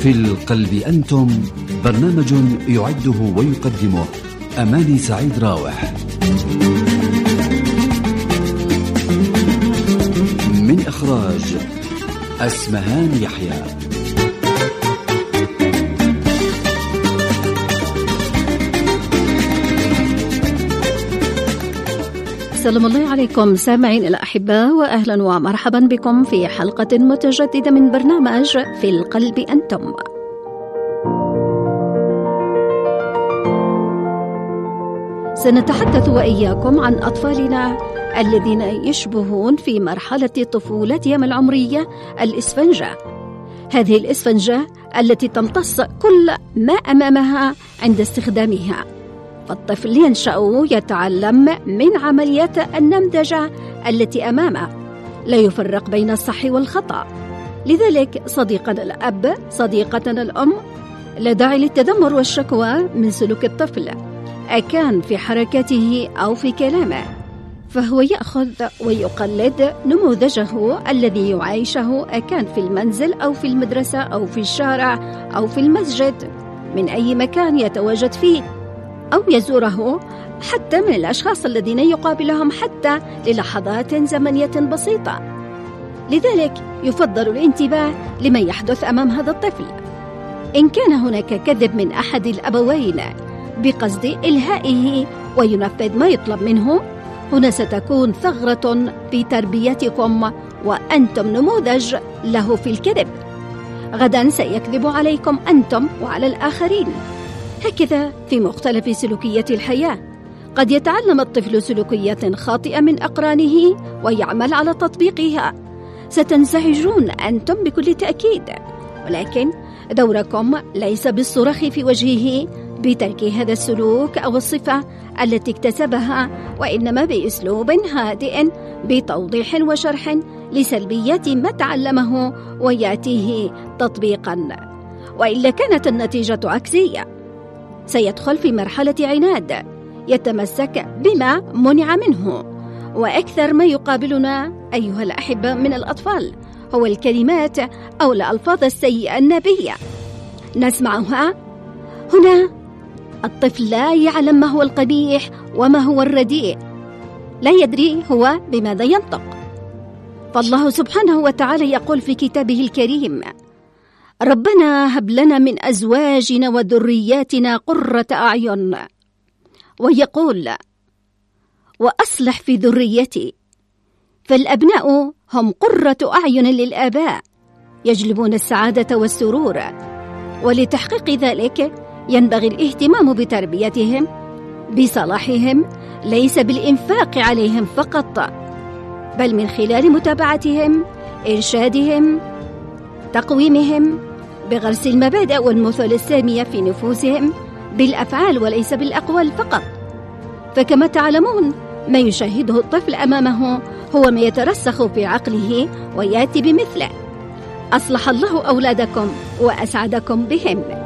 في القلب أنتم، برنامج يعده ويقدمه أماني سعيد راوح، من إخراج أسمهان يحيى. السلام الله عليكم سامعين الأحباء، وأهلا ومرحبا بكم في حلقة متجددة من برنامج في القلب أنتم. سنتحدث وإياكم عن أطفالنا الذين يشبهون في مرحلة طفولتهم العمرية الإسفنجة. هذه الإسفنجة التي تمتص كل ما أمامها عند استخدامها، فالطفل ينشأ يتعلم من عمليات النمذجة التي أمامه، لا يفرق بين الصح والخطأ. لذلك صديقنا الأب، صديقتنا الأم، لا داعي للتذمر والشكوى من سلوك الطفل، أكان في حركاته أو في كلامه، فهو يأخذ ويقلد نموذجه الذي يعيشه، أكان في المنزل أو في المدرسة أو في الشارع أو في المسجد، من أي مكان يتواجد فيه أو يزوره، حتى من الأشخاص الذين يقابلهم حتى للحظات زمنية بسيطة. لذلك يفضل الانتباه لما يحدث أمام هذا الطفل. إن كان هناك كذب من أحد الأبوين بقصد إلهائه وينفذ ما يطلب منه، هنا ستكون ثغرة في تربيتكم، وأنتم نموذج له في الكذب. غدا سيكذب عليكم أنتم وعلى الآخرين. هكذا في مختلف سلوكيات الحياة، قد يتعلم الطفل سلوكيات خاطئة من أقرانه ويعمل على تطبيقها. ستنزعجون أنتم بكل تأكيد، ولكن دوركم ليس بالصراخ في وجهه بترك هذا السلوك أو الصفة التي اكتسبها، وإنما بأسلوب هادئ بتوضيح وشرح لسلبيات ما تعلمه ويأتيه تطبيقا، وإلا كانت النتيجة عكسية. سيدخل في مرحلة عناد، يتمسك بما منع منه. وأكثر ما يقابلنا أيها الأحبة من الأطفال هو الكلمات أو الألفاظ السيئة النابية، نسمعها. هنا الطفل لا يعلم ما هو القبيح وما هو الرديء، لا يدري هو بماذا ينطق. فالله سبحانه وتعالى يقول في كتابه الكريم: ربنا هب لنا من أزواجنا وذرياتنا قرة أعين، ويقول: وأصلح في ذريتي. فالأبناء هم قرة أعين للآباء، يجلبون السعادة والسرور، ولتحقيق ذلك ينبغي الاهتمام بتربيتهم، بصلاحهم، ليس بالإنفاق عليهم فقط، بل من خلال متابعتهم، إرشادهم، تقويمهم، بغرس المبادئ والمثل السامية في نفوسهم بالأفعال وليس بالأقوال فقط. فكما تعلمون، ما يشاهده الطفل أمامه هو ما يترسخ في عقله ويأتي بمثله. أصلح الله أولادكم وأسعدكم بهم.